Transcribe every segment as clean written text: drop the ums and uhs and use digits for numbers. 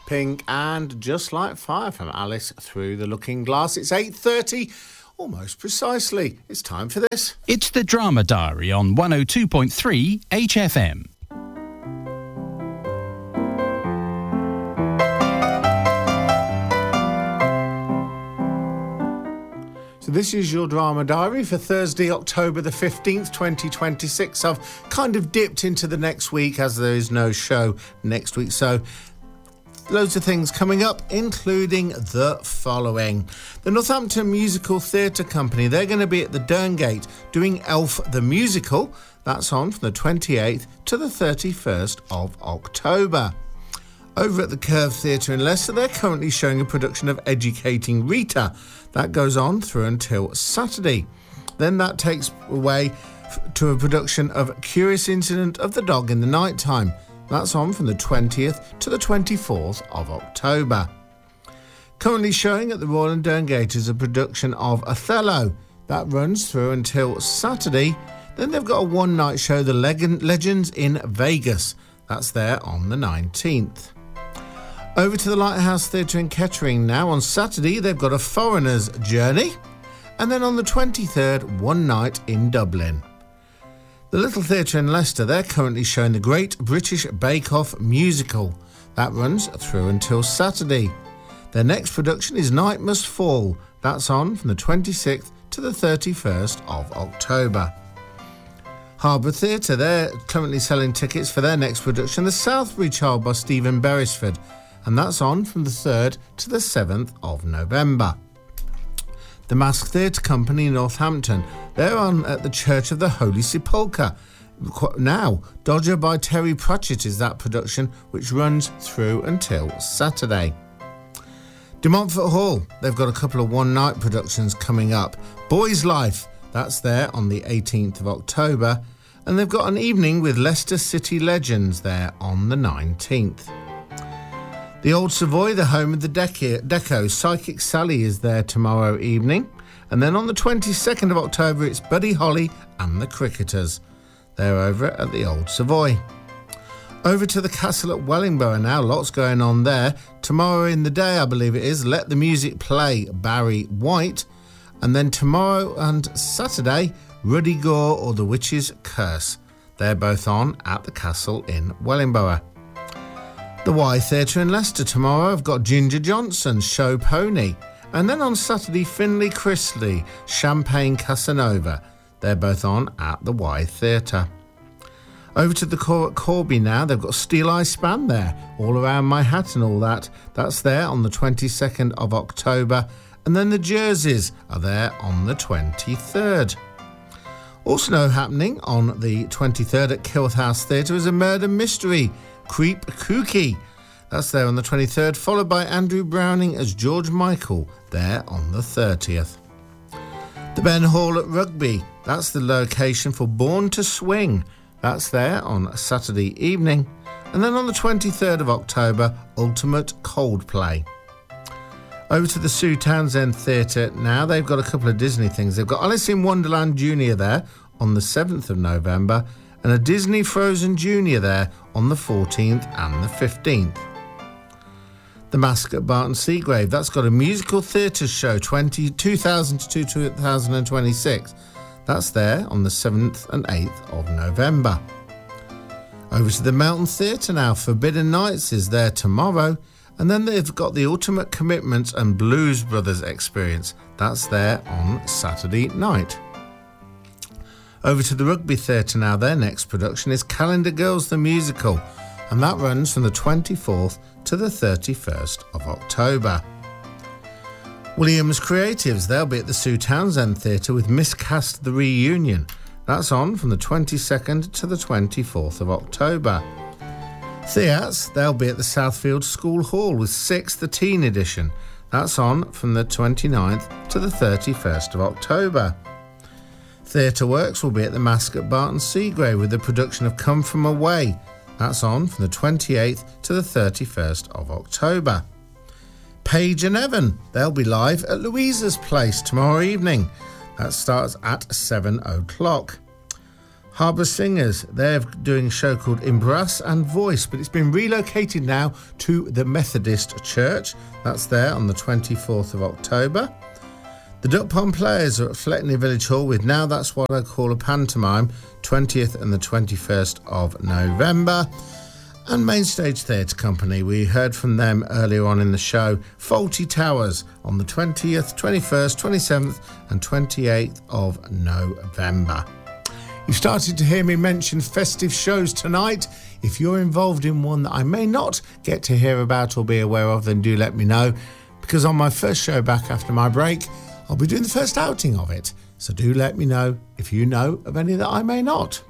Pink and Just Like Fire from Alice Through the Looking Glass. It's 8:30, almost precisely. It's time for this. It's the Drama Diary on 102.3 HFM. So this is your Drama Diary for Thursday, October the 15th, 2026. I've kind of dipped into the next week as there is no show next week. So loads of things coming up, including the following. The Northampton Musical Theatre Company, they're going to be at the Derngate doing Elf the Musical. That's on from the 28th to the 31st of October. Over at the Curve Theatre in Leicester, they're currently showing a production of Educating Rita. That goes on through until Saturday. Then that takes away to a production of Curious Incident of the Dog in the Night Time. That's on from the 20th to the 24th of October. Currently showing at the Royal and Derngate is a production of Othello. That runs through until Saturday. Then they've got a one-night show, The Legends in Vegas. That's there on the 19th. Over to the Lighthouse Theatre in Kettering now. On Saturday, they've got A Foreigner's Journey. And then on the 23rd, One Night in Dublin. The Little Theatre in Leicester, they're currently showing the Great British Bake Off Musical. That runs through until Saturday. Their next production is Night Must Fall. That's on from the 26th to the 31st of October. Harbour Theatre, they're currently selling tickets for their next production, The Southbury Child by Stephen Beresford. And that's on from the 3rd to the 7th of November. The Mask Theatre Company in Northampton, they're on at the Church of the Holy Sepulchre. Now, Dodger by Terry Pratchett is that production, which runs through until Saturday. De Montfort Hall, they've got a couple of one-night productions coming up. Boy's Life, that's there on the 18th of October. And they've got an evening with Leicester City Legends there on the 19th. The Old Savoy, the home of the Deco, Psychic Sally is there tomorrow evening. And then on the 22nd of October, it's Buddy Holly and the Cricketers. They're over at the Old Savoy. Over to the Castle at Wellingborough now, lots going on there. Tomorrow in the day, I believe it is, Let the Music Play, Barry White. And then tomorrow and Saturday, Ruddy Gore or The Witch's Curse. They're both on at the Castle in Wellingborough. The Y Theatre in Leicester tomorrow, I've got Ginger Johnson's Show Pony. And then on Saturday, Finlay Chrisley, Champagne Casanova. They're both on at the Y Theatre. Over to the Core at Corby now, they've got Steel Eye Span there, All Around My Hat and all that. That's there on the 22nd of October. And then the Jerseys are there on the 23rd. Also happening on the 23rd at Kilworth House Theatre is a murder mystery, Creep Kooky. That's there on the 23rd, followed by Andrew Browning as George Michael there on the 30th. The Ben Hall at Rugby, that's the location for Born to Swing. That's there on Saturday evening. And then on the 23rd of October, Ultimate Coldplay. Over to the Sue Townsend Theatre now, they've got a couple of Disney things. They've got Alice in Wonderland Jr. there on the 7th of November and a Disney Frozen Jr. there on the 14th and the 15th. The Mask at Barton Seagrave, that's got a musical theatre show 2000 to 2026. That's there on the 7th and 8th of November. Over to the Melton Theatre now, Forbidden Nights is there tomorrow. And then they've got the Ultimate Commitment and Blues Brothers Experience. That's there on Saturday night. Over to the Rugby Theatre now, their next production is Calendar Girls the Musical. And that runs from the 24th to the 31st of October. Williams Creatives, they'll be at the Sue Townsend Theatre with Miscast the Reunion. That's on from the 22nd to the 24th of October. Theats, they'll be at the Southfield School Hall with Six, the Teen Edition. That's on from the 29th to the 31st of October. Theatre Works will be at the Mask at Barton Seagrave with the production of Come From Away. That's on from the 28th to the 31st of October. Page and Evan, they'll be live at Louisa's Place tomorrow evening. That starts at 7 o'clock. Harbour Singers, they're doing a show called Embrace and Voice, but it's been relocated now to the Methodist Church. That's there on the 24th of October. The Duck Pond Players are at Fletney Village Hall with Now That's What I Call a Pantomime, 20th and the 21st of November. And Mainstage Theatre Company, we heard from them earlier on in the show, Fawlty Towers on the 20th, 21st, 27th and 28th of November. You've started to hear me mention festive shows tonight. If you're involved in one that I may not get to hear about or be aware of, then do let me know, because on my first show back after my break, I'll be doing the first outing of it. So do let me know if you know of any that I may not.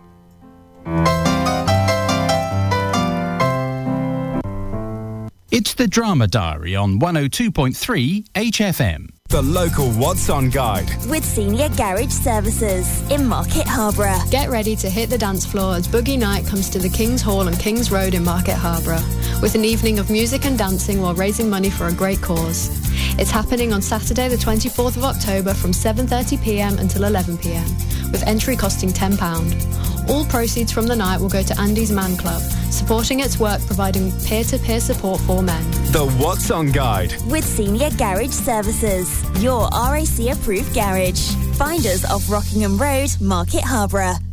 It's the Drama Diary on 102.3 HFM. The local What's On guide. With Senior Garage Services in Market Harborough. Get ready to hit the dance floor as Boogie Night comes to the King's Hall on King's Road in Market Harborough, with an evening of music and dancing while raising money for a great cause. It's happening on Saturday the 24th of October from 7:30pm until 11pm, with entry costing £10. All proceeds from the night will go to Andy's Man Club, supporting its work providing peer-to-peer support for men. The What's On guide. With Senior Garage Services, your RAC-approved garage. Find us off Rockingham Road, Market Harborough.